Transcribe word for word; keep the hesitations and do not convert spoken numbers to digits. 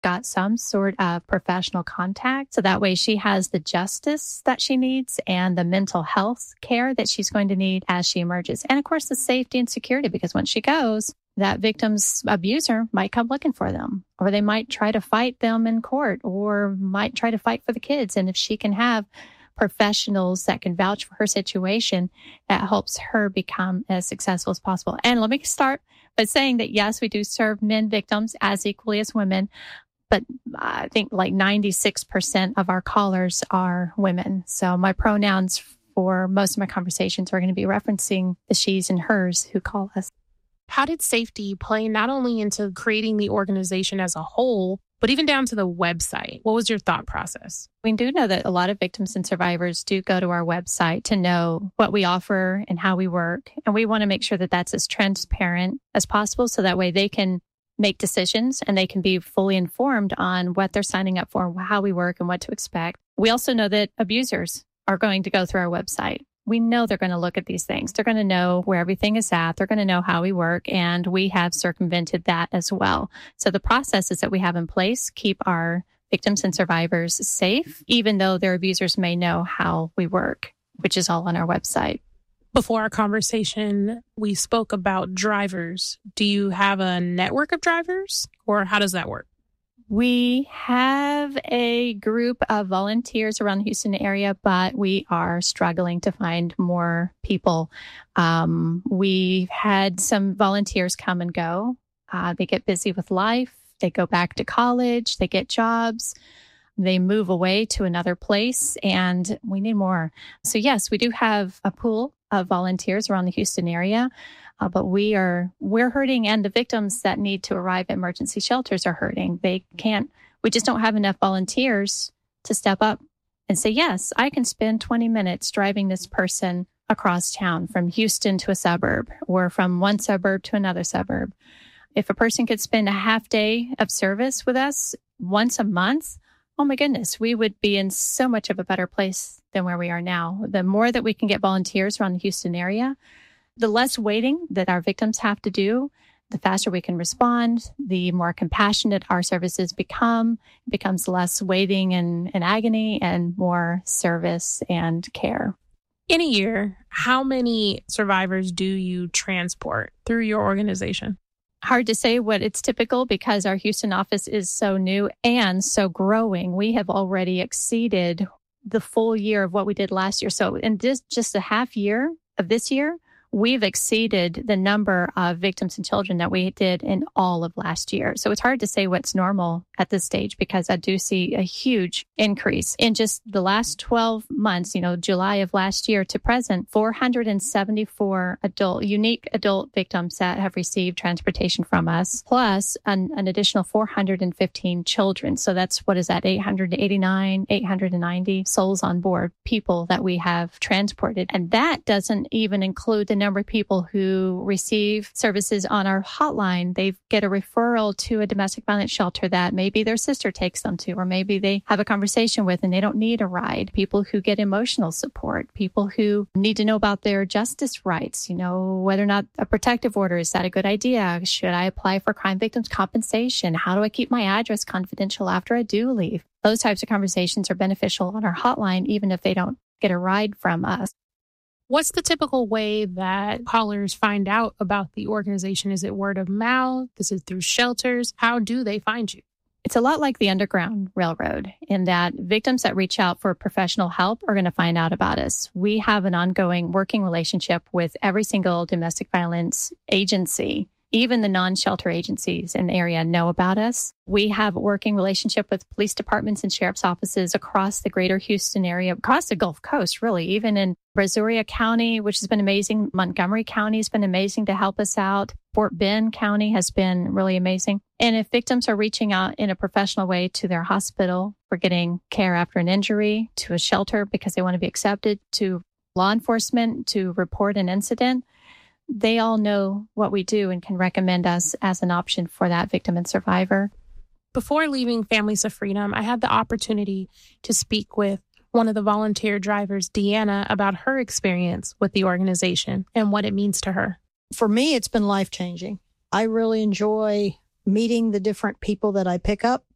got some sort of professional contact. So that way she has the justice that she needs and the mental health care that she's going to need as she emerges. And of course, the safety and security, because when she goes, that victim's abuser might come looking for them, or they might try to fight them in court, or might try to fight for the kids. And if she can have professionals that can vouch for her situation, that helps her become as successful as possible. And let me start by saying that, yes, we do serve men victims as equally as women, but I think like ninety-six percent of our callers are women. So my pronouns for most of my conversations are going to be referencing the she's and hers who call us. How did safety play not only into creating the organization as a whole, but even down to the website? What was your thought process? We do know that a lot of victims and survivors do go to our website to know what we offer and how we work. And we want to make sure that that's as transparent as possible, so that way they can make decisions and they can be fully informed on what they're signing up for, how we work, and what to expect. We also know that abusers are going to go through our website. We know they're going to look at these things. They're going to know where everything is at. They're going to know how we work. And we have circumvented that as well. So the processes that we have in place keep our victims and survivors safe, even though their abusers may know how we work, which is all on our website. Before our conversation, we spoke about drivers. Do you have a network of drivers, or how does that work? We have a group of volunteers around the Houston area, but we are struggling to find more people. Um, we've had some volunteers come and go. Uh, they get busy with life. They go back to college. They get jobs. They move away to another place, and we need more. So yes, we do have a pool of volunteers around the Houston area. Uh, but we are, we're hurting, and the victims that need to arrive at emergency shelters are hurting. They can't, we just don't have enough volunteers to step up and say, yes, I can spend twenty minutes driving this person across town from Houston to a suburb, or from one suburb to another suburb. If a person could spend a half day of service with us once a month, oh my goodness, we would be in so much of a better place than where we are now. The more that we can get volunteers around the Houston area, the less waiting that our victims have to do, the faster we can respond, the more compassionate our services become. It becomes less waiting and, and agony, and more service and care. In a year, how many survivors do you transport through your organization? Hard to say what it's typical, because our Houston office is so new and so growing. We have already exceeded the full year of what we did last year. So in this, just a half year of this year, we've exceeded the number of victims and children that we did in all of last year. So it's hard to say what's normal at this stage, because I do see a huge increase in just the last twelve months, you know, July of last year to present, four hundred seventy-four adult, unique adult victims that have received transportation from us, plus an, an additional four hundred fifteen children. So that's, what is that, eight hundred eighty-nine, eight hundred ninety souls on board, people that we have transported. And that doesn't even include the number of people who receive services on our hotline. They get a referral to a domestic violence shelter that maybe their sister takes them to, or maybe they have a conversation with and they don't need a ride. People who get emotional support, people who need to know about their justice rights, you know, whether or not a protective order, is that a good idea? Should I apply for crime victims compensation? How do I keep my address confidential after I do leave? Those types of conversations are beneficial on our hotline, even if they don't get a ride from us. What's the typical way that callers find out about the organization? Is it word of mouth? Is it through shelters? How do they find you? It's a lot like the Underground Railroad, in that victims that reach out for professional help are going to find out about us. We have an ongoing working relationship with every single domestic violence agency. Even the non-shelter agencies in the area know about us. We have a working relationship with police departments and sheriff's offices across the greater Houston area, across the Gulf Coast, really, even in Brazoria County, which has been amazing. Montgomery County has been amazing to help us out. Fort Bend County has been really amazing. And if victims are reaching out in a professional way to their hospital for getting care after an injury, to a shelter because they want to be accepted, to law enforcement to report an incident, they all know what we do and can recommend us as an option for that victim and survivor. Before leaving Families of Freedom, I had the opportunity to speak with one of the volunteer drivers, Deanna, about her experience with the organization and what it means to her. For me, it's been life-changing. I really enjoy meeting the different people that I pick up